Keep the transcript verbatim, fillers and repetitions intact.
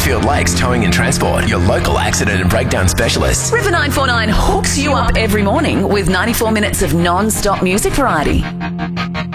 Smithfield Lakes Towing and Transport, your local accident and breakdown specialists. River nine four nine hooks you up every morning with ninety-four minutes of non-stop music variety.